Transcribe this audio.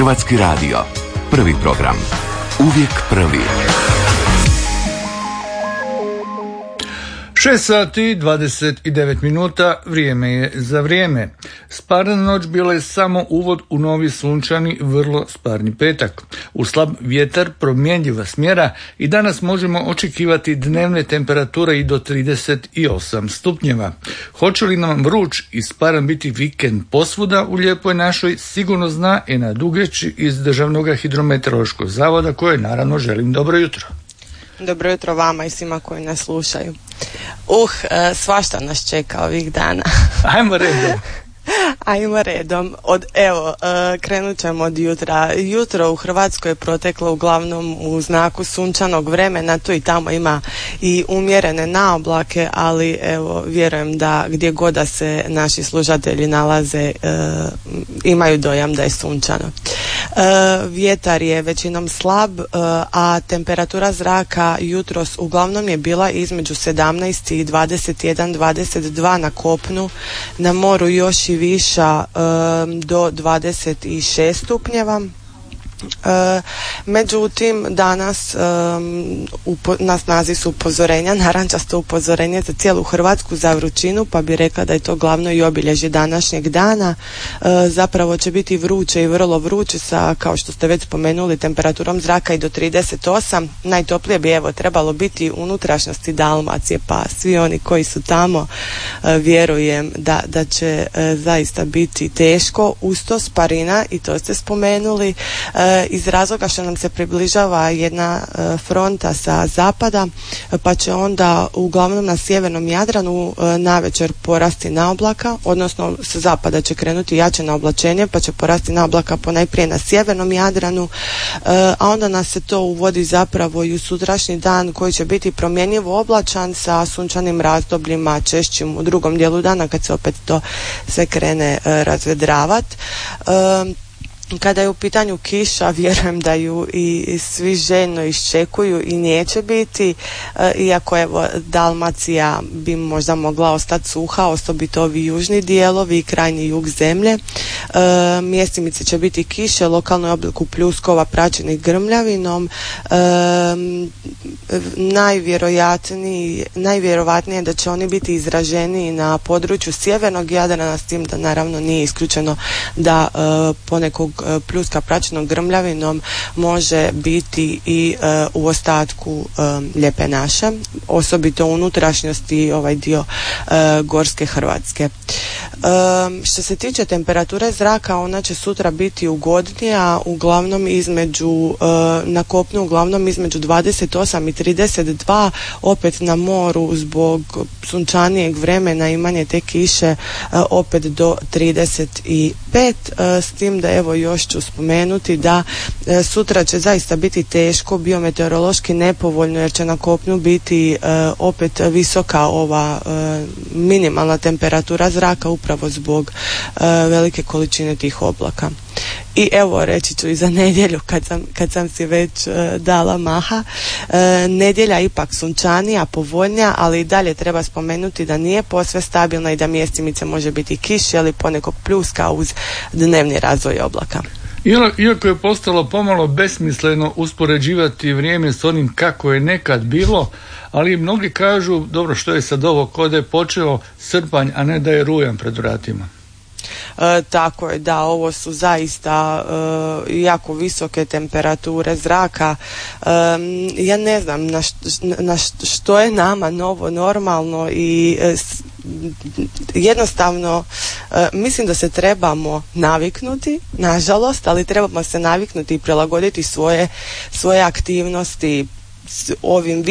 Hrvatski radio. Prvi program. Uvijek prvi. 6 sati 29 minuta, vrijeme je za vrijeme. Sparna noć bila je samo uvod u novi sunčani, vrlo sparni petak. U slab vjetar, promjenjiva smjera i danas možemo očekivati dnevne temperature i do 38 stupnjeva. Hoće li nam vruć i sparan biti vikend posvuda u lijepoj našoj, sigurno zna Ena Dugeć iz Državnog hidrometeorološkog zavoda, koje naravno želim dobro jutro. Dobro jutro vama i svima koji nas slušaju. Svašta nas čeka ovih dana. Ajmo redom. Ajmo redom. Krenut ćemo od jutra. Jutro u Hrvatskoj je proteklo uglavnom u znaku sunčanog vremena, tu i tamo ima i umjerene naoblake, ali vjerujem da gdje god da se naši slušatelji nalaze imaju dojam da je sunčano. Vjetar je većinom slab, a temperatura zraka jutros uglavnom je bila između 17 i 21, 22 na kopnu, na moru još i viša do 26 stupnjeva. Međutim, danas na snazi su upozorenja, narančasto upozorenje za cijelu Hrvatsku za vrućinu, pa bi rekla da je to glavno i obilježje današnjeg dana. Zapravo će biti vruće i vrlo vruće sa, kao što ste već spomenuli, temperaturom zraka i do 38. Najtoplije bi trebalo biti u unutrašnjosti Dalmacije, pa svi oni koji su tamo vjerujem da će zaista biti teško. Uz to sparina, i to ste spomenuli, iz razloga što nam se približava jedna fronta sa zapada, pa će onda uglavnom na sjevernom Jadranu navečer porasti naoblaka, odnosno sa zapada će krenuti jače naoblačenje, pa će porasti naoblaka ponajprije na sjevernom Jadranu, a onda nas se to uvodi zapravo i u sutrašnji dan koji će biti promjenjivo oblačan sa sunčanim razdobljima češćim u drugom dijelu dana kad se opet to sve krene razvedravati. Kada je u pitanju kiša, vjerujem da ju i svi željno iščekuju i neće biti, iako Dalmacija bi možda mogla ostati suha, osobito ovi južni dijelovi i krajnji jug zemlje. Mjestimice će biti kiše, lokalno je obliku pljuskova praćenih grmljavinom. Najvjerojatnije je da će oni biti izraženiji na području sjevernog Jadrana, s tim da naravno nije isključeno da ponekog pljuska praćenog grmljavinom može biti i u ostatku Lijepe naše, osobito u unutrašnjosti ovaj dio gorske Hrvatske. Što se tiče temperature zraka, ona će sutra biti ugodnija, uglavnom na kopnu uglavnom između 28 i 32, opet na moru zbog sunčanijeg vremena i manje te kiše opet do 35, s tim da još ću spomenuti da sutra će zaista biti teško, biometeorološki nepovoljno, jer će na kopnu biti opet visoka ova minimalna temperatura zraka upravo zbog velike količine tih oblaka. I reći ću i za nedjelju, kad sam si već dala maha, nedjelja ipak sunčanija, povoljnija, ali i dalje treba spomenuti da nije posve stabilna i da mjestimice može biti kiše ili ponekog pljuska uz dnevni razvoj oblaka. Iako je postalo pomalo besmisleno uspoređivati vrijeme s onim kako je nekad bilo, ali mnogi kažu, dobro, što je sad ovo, kod je počeo srpanj, a ne da je rujan pred vratima. Tako je, da, ovo su zaista jako visoke temperature zraka. Ja ne znam na što je nama novo normalno i jednostavno mislim da se trebamo naviknuti, nažalost, ali trebamo se naviknuti i prilagoditi svoje aktivnosti ovim